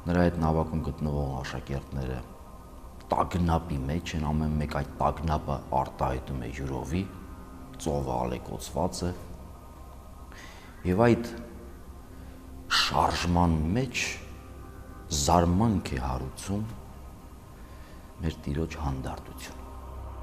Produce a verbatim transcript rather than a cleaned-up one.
նրա այդ նավակում գտնվող աշակերտները տագնապի մեջ են, ամեն մեկ այդ տագնապը արտահայտում է յուրովի, ծովը ալեկոծված է, եւ այդ շարժման մեջ զարմանք է հարուցում մեր Տիրոջ հանդարտությունը։